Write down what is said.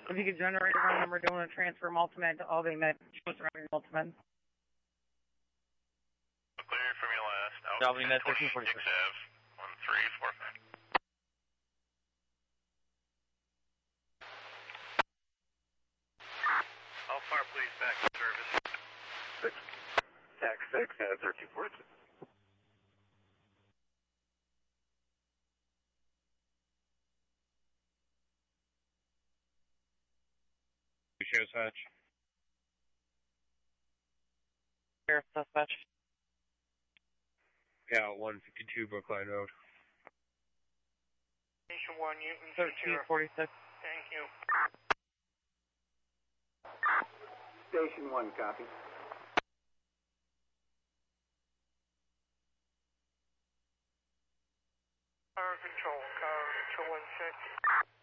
If you could generate a run number, doing a transfer multimed to Albany Med, show surrounding multimed. Clear from your last. Albany Med 1346. 1345. How far, please, back to service? 6. TAC 6 at 1346. Shows Hutch. Sheriff suspect. Yeah, 152 Brookline Road. Station 1, Newton. 1346. Thank you. Station 1, copy. Car control 216.